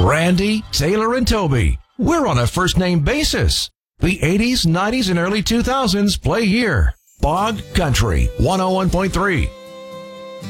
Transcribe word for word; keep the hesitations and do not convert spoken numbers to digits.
Randy, Taylor, and Toby. We're on a first-name basis. The eighties, nineties, and early two thousands play here. Bog Country, one oh one point three.